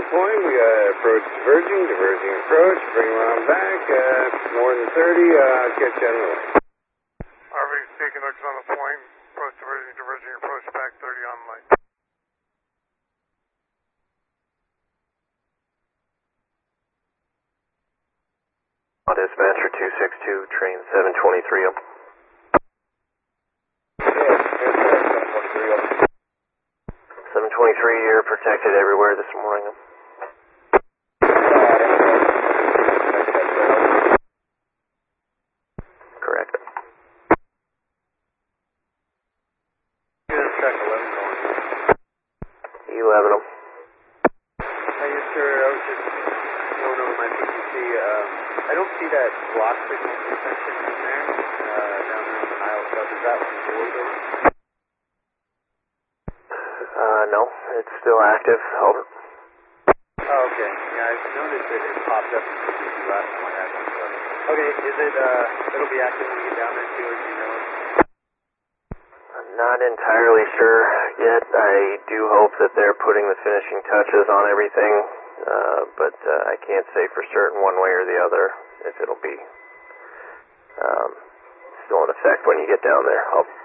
the point. We got approach diverging, diverging approach. Bring them on back. More than 30. Catch you on the way. RV taking looks on the point. Approach diverging, diverging approach back 30 on light. Dispatcher 262, train 723 up. 723, you're protected everywhere this morning. Correct. Track 11 going. 11 them. Yes, sir. I was just going over my PCC. I don't see that block signal section in there. Down there in the aisle stuff. Is that one void? No, it's still active. Over. Oh, okay. Yeah, I noticed that it popped up in PCC last time I had one. So. Okay, is it, it'll be active when we get down there too, as you know? I'm not entirely sure yet. I do hope that they're putting the finishing touches on everything, but I can't say for certain one way or the other if it'll be still in effect when you get down there.